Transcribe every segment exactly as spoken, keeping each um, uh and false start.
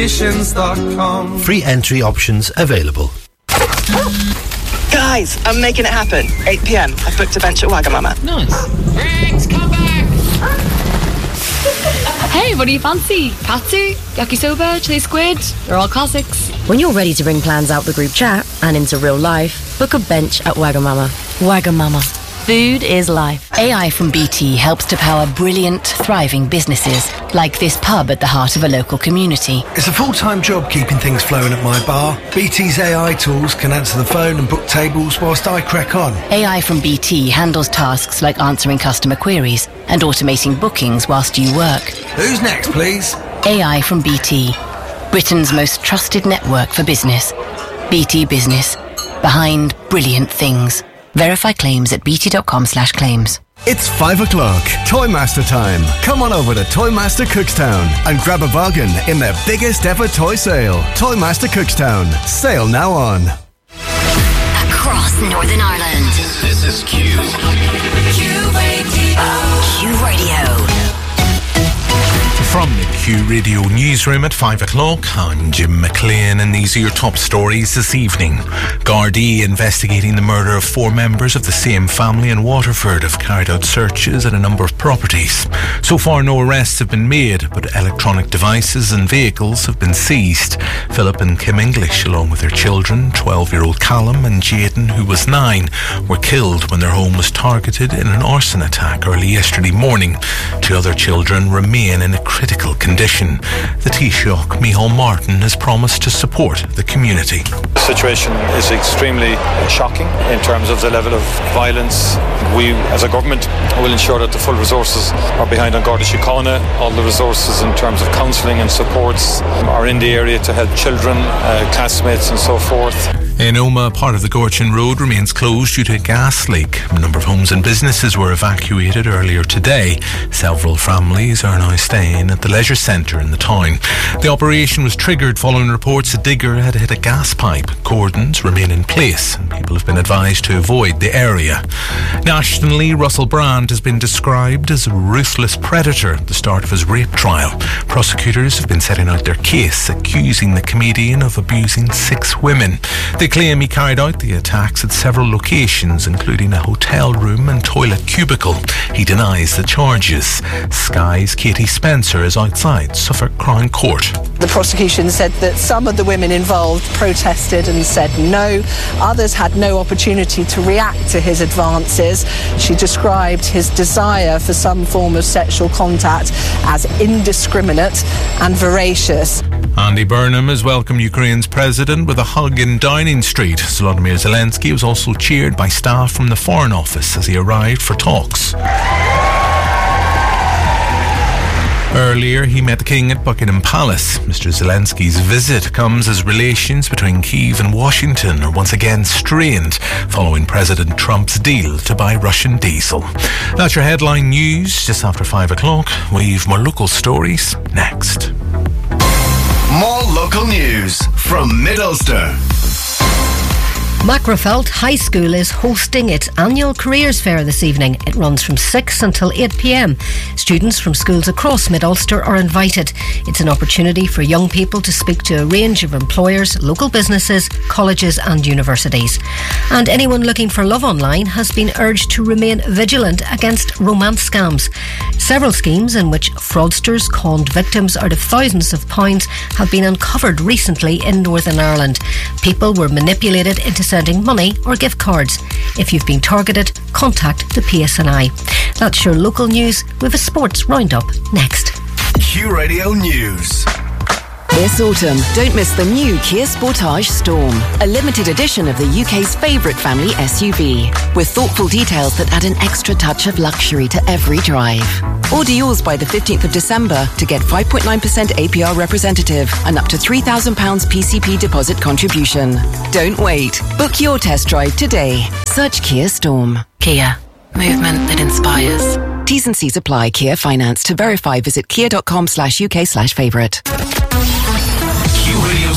Free entry options available. Guys, I'm making it happen. eight p.m. I've booked a bench at Wagamama. Nice. Rex, come back! Hey, what do you fancy? Katsu, yakisoba, chili squid? They're all classics. When you're ready to bring plans out the group chat and into real life, book a bench at Wagamama. Wagamama. Food is life. A I from B T helps to power brilliant, thriving businesses, like this pub at the heart of a local community. It's a full-time job keeping things flowing at my bar. B T's A I tools can answer the phone and book tables whilst I crack on. A I from B T handles tasks like answering customer queries and automating bookings whilst you work. Who's next, please? A I from B T, Britain's most trusted network for business. B T Business, behind brilliant things. Verify claims at bt.com slash claims. It's five o'clock. Toymaster time. Come on over to Toymaster Cookstown and grab a bargain in their biggest ever toy sale. Toymaster Cookstown. Sale now on. Across Northern Ireland. This is Q. Q Radio. Q Radio. From the Q Radio newsroom at five o'clock, I'm Jim McLean and these are your top stories this evening. Gardaí investigating the murder of four members of the same family in Waterford have carried out searches at a number of properties. So far no arrests have been made, but electronic devices and vehicles have been seized. Philip and Kim English, along with their children, twelve-year-old Callum and Jaden, who was nine, were killed when their home was targeted in an arson attack early yesterday morning. Two other children remain in a critical condition. The Taoiseach, Micheál Martin, has promised to support the community. The situation is extremely shocking in terms of the level of violence. We, as a government, will ensure that the full resources are behind An Garda Síochána. All the resources in terms of counselling and supports are in the area to help children, uh, classmates and so forth. In Omagh, part of the Gorchin Road remains closed due to a gas leak. A number of homes and businesses were evacuated earlier today. Several families are now staying at the leisure centre in the town. The operation was triggered following reports a digger had hit a gas pipe. Cordons remain in place and people have been advised to avoid the area. Nationally, Russell Brand has been described as a ruthless predator at the start of his rape trial. Prosecutors have been setting out their case, accusing the comedian of abusing six women. They claim he carried out the attacks at several locations, including a hotel room and toilet cubicle. He denies the charges. Sky's Katie Spencer is outside Suffolk Crown Court. The prosecution said that some of the women involved protested and said no. Others had no opportunity to react to his advances. She described his desire for some form of sexual contact as indiscriminate and voracious. Andy Burnham has welcomed Ukraine's president with a hug in Downing Street. Volodymyr Zelensky was also cheered by staff from the Foreign Office as he arrived for talks. Earlier, he met the King at Buckingham Palace. Mister Zelensky's visit comes as relations between Kyiv and Washington are once again strained following President Trump's deal to buy Russian diesel. That's your headline news just after five o'clock. We've more local stories next. More local news from Mid-Ulster. Macrofelt High School is hosting its annual Careers Fair this evening. It runs from six until eight p.m. Students from schools across Mid-Ulster are invited. It's an opportunity for young people to speak to a range of employers, local businesses, colleges and universities. And anyone looking for love online has been urged to remain vigilant against romance scams. Several schemes in which fraudsters conned victims out of thousands of pounds have been uncovered recently in Northern Ireland. People were manipulated into sending money or gift cards. If you've been targeted, contact the P S N I. That's your local news with a sports roundup next. Q Radio News. This autumn, don't miss the new Kia Sportage Storm, a limited edition of the U K's favourite family S U V, with thoughtful details that add an extra touch of luxury to every drive. Order yours by the fifteenth of December to get five point nine percent A P R representative and up to three thousand pounds P C P deposit contribution. Don't wait. Book your test drive today. Search Kia Storm. Kia. Movement that inspires. T's and C's apply. Kia Finance. To verify, visit kia.com slash UK slash favourite. Q Radio Sport.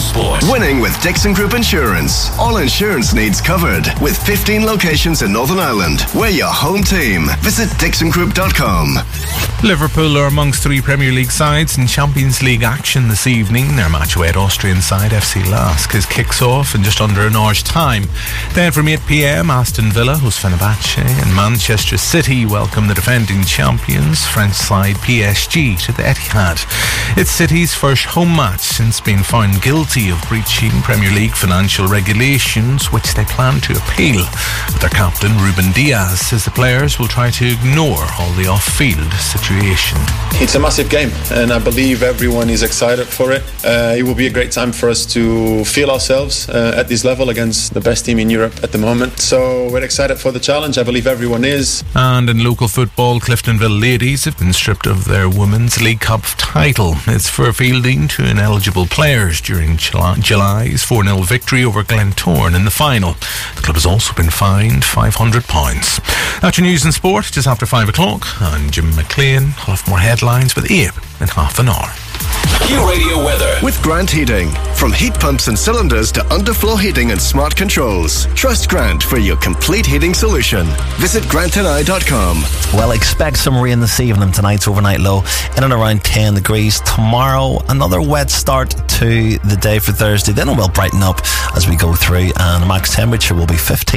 Winning with Dixon Group Insurance. All insurance needs covered. With fifteen locations in Northern Ireland. We're your home team. Visit dixon group dot com. Liverpool are amongst three Premier League sides in Champions League action this evening. Their match away at Austrian side F C Lask is kicks off in just under an hour's time. Then from eight p.m, Aston Villa host Fenerbahce and Manchester City welcome the defending champions French side P S G to the Etihad. It's City's first home match since being found guilty of breaching Premier League financial regulations, which they plan to appeal. But their captain Ruben Diaz says the players will try to ignore all the off-field situation. It's a massive game and I believe everyone is excited for it. Uh, it will be a great time for us to feel ourselves uh, at this level against the best team in Europe at the moment. So we're excited for the challenge. I believe everyone is. And in local football, Cliftonville ladies have been stripped of their Women's League Cup title. It's for fielding to ineligible players during July's four nil victory over Glentoran in the final. The club has also been fined five hundred pounds. That's your news and sport just after five o'clock. I'm Jim McLean. I'll have more headlines with Abe in half an hour. Q Radio weather with Grant Heating. From heat pumps and cylinders to underfloor heating and smart controls. Trust Grant for your complete heating solution. Visit grant and i dot com. Well, expect some rain this evening. Tonight's overnight low in and around ten degrees. Tomorrow, another wet start to the day for Thursday. Then it will brighten up as we go through, and the max temperature will be fifteen.